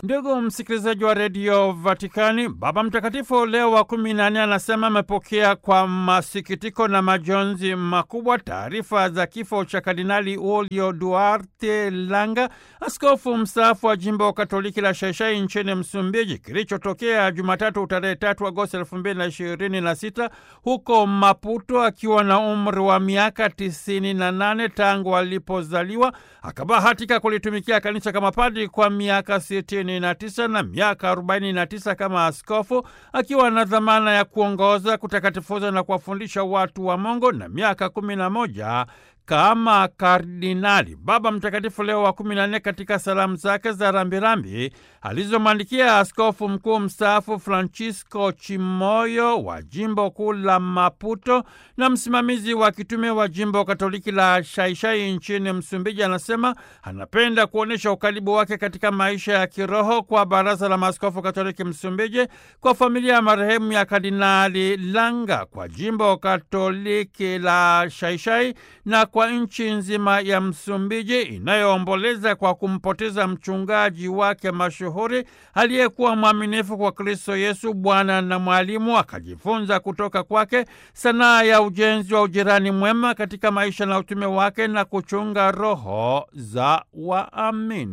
Ndugu msikilizaji wa redio Vatikani, Baba Mtakatifu Leo wa 14 anasema amepokea kwa masikitiko na majonzi makubwa taarifa za kifo cha Kardinali Julio Duarte Langa, askofu mstaafu wa jimbo Katoliki la Xai-Xai nchini Msumbiji, kilichotokea Jumatatu tarehe 3 Agosti 2026 huko Maputo, akiwa na umri wa miaka 98 tangu alipozaliwa. Akabahatika kulitumikia kanisa kama padri kwa miaka 69 na miaka 49 kama askofu, akiwa na dhamana ya kuongoza, kutakatifuza na kuwafundisha watu wa Mungu, na miaka 11 kama kardinali. Baba Mtakatifu Leo wa 14 katika salamu zake za rambirambi alizomwandikia askofu mkuu mstaafu Francisco Chimoyo wa jimbo kuu la Maputo na msimamizi wa kitume wa jimbo Katoliki la Xai-Xai nchini Msumbiji, anasema anapenda kuonyesha ukaribu wake katika maisha ya kiroho kwa Baraza la Maaskofu Katoliki Msumbiji, kwa familia ya marehemu ya Kardinali Langa, kwa jimbo Katoliki la Xai-Xai na kwa nchi nzima ya Msumbiji inayoomboleza kwa kumpoteza mchungaji wake mashuhuri aliyekuwa mwaminifu kwa Kristo Yesu, Bwana na mwalimu. Akajifunza kutoka kwake sanaa ya ujenzi wa ujirani mwema katika maisha na utume wake na kuchunga roho za waamini.